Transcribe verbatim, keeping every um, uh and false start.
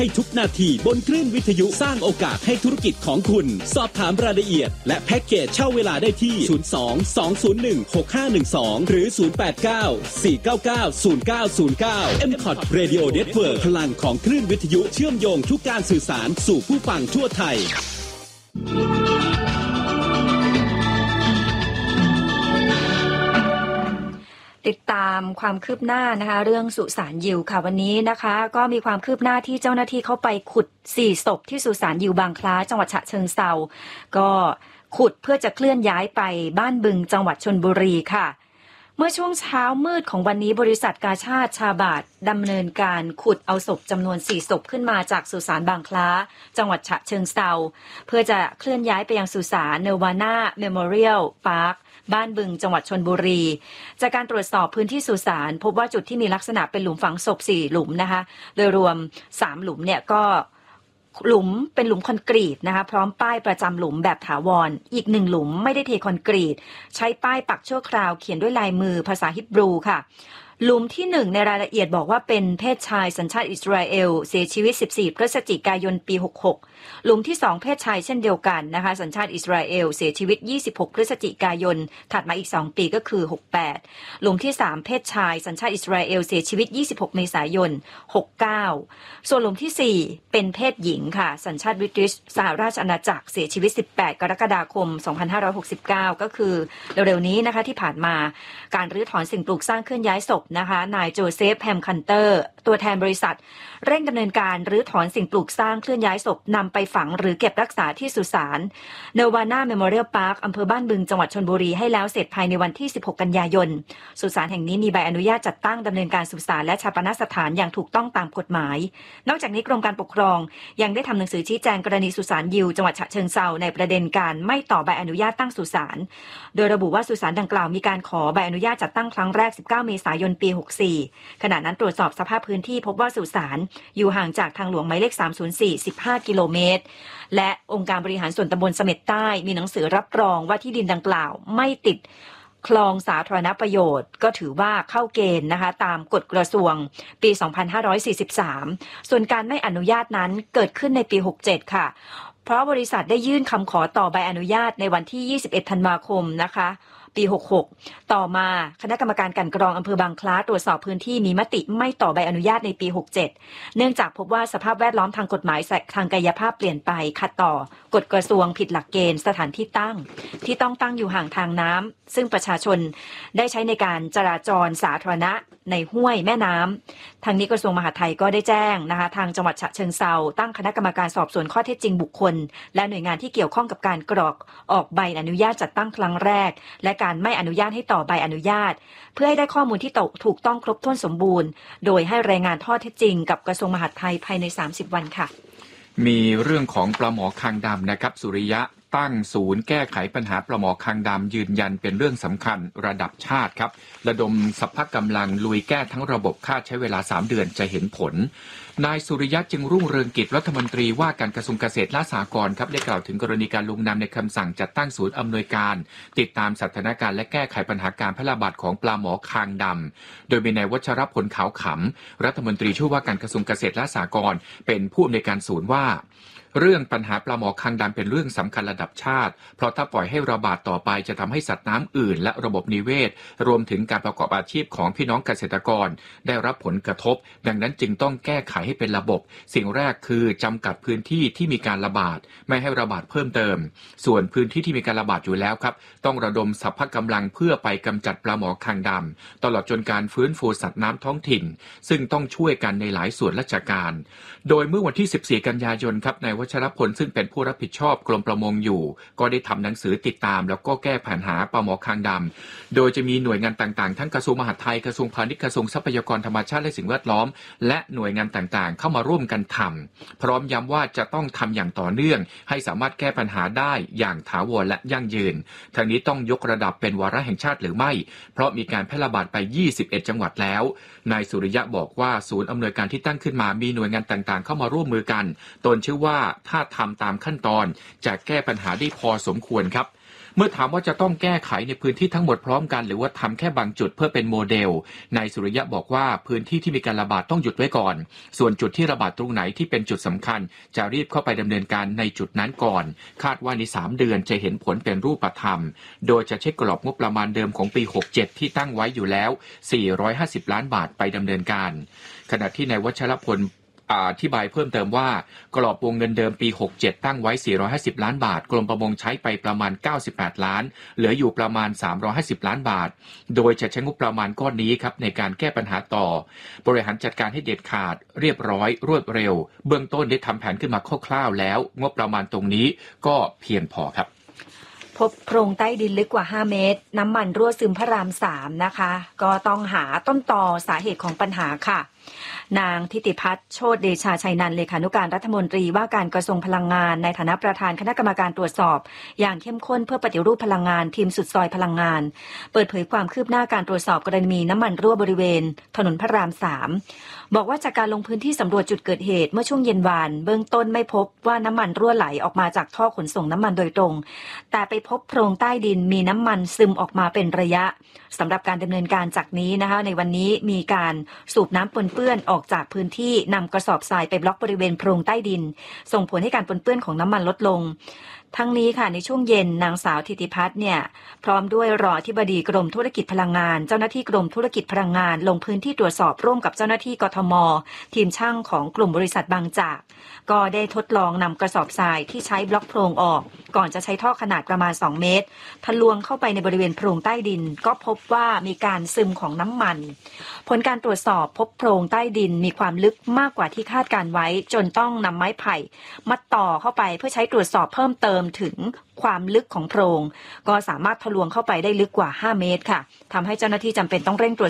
ให้ทุกนาทีบนคลื่นวิทยุสร้างโอกาสให้ธุรกิจของคุณสอบถามรายละเอียดและแพ็กเกจเช่าเวลาได้ที่ศูนย์ สอง สอง ศูนย์ หนึ่ง หก ห้า หนึ่ง สองหรือศูนย์ แปด เก้า สี่ เก้า เก้า ศูนย์ เก้า ศูนย์ เก้า เอ็ม คอท Radio Network พลังของคลื่นวิทยุเชื่อมโยงทุกการสื่อสารสู่ผู้ฟังทั่วไทยติดตามความคืบหน้านะคะเรื่องสุสานยิวค่ะวันนี้นะคะก็มีความคืบหน้าที่เจ้าหน้าที่เข้าไปขุดสี่ศพที่สุสานยิวบางคล้าจังหวัดฉะเชิงเทราก็ขุดเพื่อจะเคลื่อนย้ายไปบ้านบึงจังหวัดชลบุรีค่ะเมื่อช่วงเช้ามืดของวันนี้บริษัทกาชาดชาบาดดำเนินการขุดเอาศพจำนวนสี่ศพขึ้นมาจากสุสานบางคล้าจังหวัดฉะเชิงเทราเพื่อจะเคลื่อนย้ายไปยังสุสานเนวาน่าเมโมเรียลพาร์คบ้านบึงจังหวัดชลบุรีจากการตรวจสอบพื้นที่สุสานพบว่าจุดที่มีลักษณะเป็นหลุมฝังศพสี่หลุมนะคะโดยรวมสามหลุมเนี่ยก็หลุมเป็นหลุมคอนกรีตนะคะพร้อมป้ายประจำหลุมแบบถาวรอีกหนึ่งหลุมไม่ได้เทคอนกรีตใช้ป้ายปักชั่วคราวเขียนด้วยลายมือภาษาฮิบรูค่ะหลุมที่หนึ่งในรายละเอียดบอกว่าเป็นเพศชายสัญชาติอิสราเอลเสียชีวิตสิบสี่พฤศจิกายนปีหกหกหลุมที่สองเพศชายเช่นเดียวกันนะคะสัญชาติอิสราเอลเสียชีวิตยี่สิบหกพฤศจิกายนถัดมาอีกสองปีก็คือหกแปดหลุมที่สามเพศชายสัญชาติอิสราเอลเสียชีวิตยี่สิบหกเมษายนหกเก้าส่วนหลุมที่สี่เป็นเพศหญิงค่ะสัญชาติบริติชสหราชอาณาจักรเสียชีวิตสิบแปดกรกฎาคมสองพันห้าร้อยหกสิบเก้าก็คือเร็วๆนี้นะคะที่ผ่านมาการรื้อถอนสิ่งปลูกสร้างเคลื่อนย้ายศพนะคะนายโจเซฟแฮมคันเตอร์ตัวแทนบริษัทเร่งดำเนินการรื้อถอนสิ่งปลูกสร้างเคลื่อนย้ายศพนำไปฝังหรือเก็บรักษาที่สุสานเนวาน่าเมโมเรียลพาร์คอำเภอบ้านบึงจังหวัดชลบุรีให้แล้วเสร็จภายในวันที่สิบหกกันยายนสุสานแห่งนี้มีใบอนุญาตจัดตั้งดำเนินการสุสานและฌาปนสถานอย่างถูกต้องตามกฎหมายนอกจากนี้กรมการปกครองยังได้ทำหนังสือชี้แจงกรณีสุสานยิวจังหวัดฉะเชิงเทราในประเด็นการไม่ต่อใบอนุญาตตั้งสุสานโดยระบุว่าสุสานดังกล่าวมีการขอใบอนุญาตจัดตั้งครั้งแรกสิบเก้าเมษายนปีหกสี่ขณะนั้นตรวจสอบสภาพพื้นที่พบว่าสุสานอยู่ห่างจากทางหลวงหมายเลขสามศูนย์สี่ สิบห้ากิโลเมตรและองค์การบริหารส่วนตำบลเสม็ดใต้มีหนังสือรับรองว่าที่ดินดังกล่าวไม่ติดคลองสาธารณประโยชน์ก็ถือว่าเข้าเกณฑ์นะคะตามกฎกระทรวงปีสองพันห้าร้อยสี่สิบสามส่วนการไม่อนุญาตนั้นเกิดขึ้นในปีหกเจ็ดค่ะเพราะบริษัทได้ยื่นคำขอต่อใบอนุญาตในวันที่ยี่สิบเอ็ดธันวาคมนะคะปีหกหกต่อมาคณะกรรมการกลั่นกรองอำเภอบางคล้าตรวจสอบพื้นที่มีมติไม่ต่อใบอนุญาตในปีหกเจ็ดเนื่องจากพบว่าสภาพแวดล้อมทางกฎหมายทางกายภาพเปลี่ยนไปขัดต่อกฎกระทรวงผิดหลักเกณฑ์สถานที่ตั้งที่ต้องตั้งอยู่ห่างทางน้ำซึ่งประชาชนได้ใช้ในการจราจรสาธารณะในห้วยแม่น้ำทางนี้กระทรวงมหาดไทยก็ได้แจ้งนะคะทางจังหวัดฉะเชิงเทราตั้งคณะกรรมการสอบสวนข้อเท็จจริงบุคคลและหน่วยงานที่เกี่ยวข้องกับการกรอกออกใบอนุญาตจัดตั้งครั้งแรกและการไม่อนุญาตให้ต่อใบอนุญาตเพื่อให้ได้ข้อมูลที่ถูกต้องครบถ้วนสมบูรณ์โดยให้รายงานข้อเท็จจริงกับกระทรวงมหาดไทยภายในสามสิบวันค่ะมีเรื่องของปลาหมอคางดำนะครับสุริยะตั้งศูนย์แก้ไขปัญหาปลาหมอคางดำยืนยันเป็นเรื่องสำคัญระดับชาติครับระดมสรรพกำลังลุยแก้ทั้งระบบคาดใช้เวลาสามเดือนจะเห็นผลนายสุริยะจึงรุ่งเรืองกิจรัฐมนตรีว่าการกระทรวงเกษตรและสหกรณ์ครับได้กล่าวถึงกรณีการลงนามในคำสั่งจัดตั้งศูนย์อำนวยการติดตามสถานการณ์และแก้ไขปัญหาการแพร่ระบาดของปลาหมอคางดำโดยมีนายวัชรพลขาวขำรัฐมนตรีช่วยว่าการกระทรวงเกษตรและสหกรณ์เป็นผู้อำนวยการศูนย์ว่าเรื่องปัญหาปลาหมอคางดำเป็นเรื่องสำคัญระดับชาติเพราะถ้าปล่อยให้ระบาดต่อไปจะทำให้สัตว์น้ำอื่นและระบบนิเวศรวมถึงการประกอบอาชีพของพี่น้องเกษตรกรได้รับผลกระทบดังนั้นจึงต้องแก้ไขให้เป็นระบบสิ่งแรกคือจำกัดพื้นที่ที่มีการระบาดไม่ให้ระบาดเพิ่มเติมส่วนพื้นที่ที่มีการระบาดอยู่แล้วครับต้องระดมสรรพกำลังเพื่อไปกำจัดปลาหมอคางดำตลอดจนการฟื้นฟูสัตว์น้ำท้องถิ่นซึ่งต้องช่วยกันในหลายส่วนราชการโดยเมื่อวันที่สิบสี่กันยายนครับนายวัชรพลซึ่งเป็นผู้รับผิดชอบกรมประมงอยู่ก็ได้ทำหนังสือติดตามแล้วก็แก้ปัญหาปลาหมอคางดำโดยจะมีหน่วยงานต่างๆทั้งกระทรวงมหาดไทยกระทรวงพาณิชย์กระทรวงทรัพยากรธรรมชาติและสิ่งแวดล้อมและหน่วยงานต่างๆเข้ามาร่วมกันทำพร้อมย้ำว่าจะต้องทำอย่างต่อเนื่องให้สามารถแก้ปัญหาได้อย่างถาวรและยั่งยืนทางนี้ต้องยกระดับเป็นวาระแห่งชาติหรือไม่เพราะมีการแพร่ระบาดไปยี่สิบเอ็ดจังหวัดแล้วนายสุริยะบอกว่าศูนย์อำนวยการที่ตั้งขึ้นมามีหน่วยงานต่างๆเข้ามาร่วมมือกันตนเชื่อว่าถ้าทำตามขั้นตอนจะแก้ปัญหาได้พอสมควรครับเมื่อถามว่าจะต้องแก้ไขในพื้นที่ทั้งหมดพร้อมกันหรือว่าทำแค่บางจุดเพื่อเป็นโมเดลนายสุริยะบอกว่าพื้นที่ที่มีการระบาดต้องหยุดไว้ก่อนส่วนจุดที่ระบาดตรงไหนที่เป็นจุดสำคัญจะรีบเข้าไปดำเนินการในจุดนั้นก่อนคาดว่าในสามเดือนจะเห็นผลเป็นรูปธรรมโดยจะเช็คกรอบงบประมาณเดิมของปีหกสิบเจ็ดที่ตั้งไว้อยู่แล้วสี่ร้อยห้าสิบล้านบาทไปดำเนินการขณะที่นายวัชรพลอธิบายเพิ่มเติมว่ากรอบวงเงินเดิมปีหกสิบเจ็ดตั้งไว้สี่ร้อยห้าสิบล้านบาทกรมประมงใช้ไปประมาณเก้าสิบแปดล้านเหลืออยู่ประมาณสามร้อยห้าสิบล้านบาทโดยจะใช้งบประมาณก้อนนี้ครับในการแก้ปัญหาต่อบริหารจัดการให้เด็ดขาดเรียบร้อยรวดเร็วเบื้องต้นได้ทำแผนขึ้นมาคร่าวๆแล้วงบประมาณตรงนี้ก็เพียงพอครับพบโพรงใต้ดินลึกกว่าห้าเมตรน้ำมันรั่วซึมพระรามสามนะคะก็ต้องหาต้นตอสาเหตุของปัญหาค่ะนางทิติพัฒน์โชติเดชาชัยนันท์เลขานุการรัฐมนตรีว่าการกระทรวงพลังงานในฐานะประธานคณะกรรมการตรวจสอบอย่างเข้มข้นเพื่อปฏิรูปพลังงานทีมสุดซอยพลังงานเปิดเผยความคืบหน้าการตรวจสอบกรณีน้ำมันรั่วบริเวณถนนพระรามสามบอกว่าจากการลงพื้นที่สำรวจจุดเกิดเหตุเมื่อช่วงเย็นวานเบื้องต้นไม่พบว่าน้ำมันรั่วไหลออกมาจากท่อขนส่งน้ำมันโดยตรงแต่ไปพบโพรงใต้ดินมีน้ำมันซึมออกมาเป็นระยะสำหรับการดำเนินการจากนี้นะคะในวันนี้มีการสูบน้ำปนเปื้อนออกจากพื้นที่นำกระสอบทรายไปบล็อกบริเวณโพรงใต้ดินส่งผลให้การปนเปื้อนของน้ำมันลดลงทั้งนี้ค่ะในช่วงเย็นนางสาวธิติพัฒน์เนี่ยพร้อมด้วยรองอธิบดีกรมธุรกิจพลังงานเจ้าหน้าที่กรมธุรกิจพลังงานลงพื้นที่ตรวจสอบร่วมกับเจ้าหน้าที่กทม.ทีมช่างของกลุ่มบริษัทบางจากก็ได้ทดลองนำกระสอบทรายที่ใช้บล็อกโพรงออกก่อนจะใช้ท่อขนาดประมาณสองเมตรทะลวงเข้าไปในบริเวณโพรงใต้ดินก็พบว่ามีการซึมของน้ำมันผลการตรวจสอบพบโพรงใต้ดินมีความลึกมากกว่าที่คาดการไว้จนต้องนำไม้ไผ่มัดต่อเข้าไปเพื่อใช้ตรวจสอบเพิ่มเติมถึงความลึกของโพรงก็สามารถทะลวงเข้าไปได้ลึกกว่าห้าเมตรค่ะทำให้เจ้าหน้าที่จำเป็นต้องเร่งตรวจ